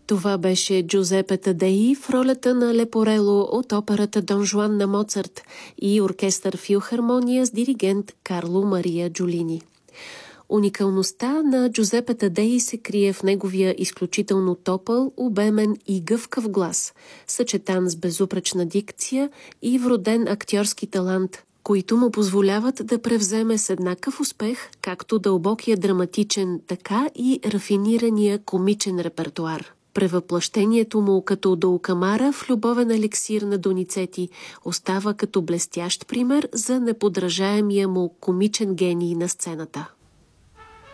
Това беше Джузепе Тадеи в ролята на Лепорело от операта Дон Жуан на Моцарт и оркестър Филхармония с диригент Карло Мария Джулини. Уникалността на Джузепе Тадеи се крие в неговия изключително топъл, обемен и гъвкав глас, съчетан с безупречна дикция и вроден актьорски талант, които му позволяват да превземе с еднакъв успех както дълбокия драматичен, така и рафинирания комичен репертуар. Превъплъщението му като Долкамара в любовен еликсир на Доницети остава като блестящ пример за неподражаемия му комичен гений на сцената.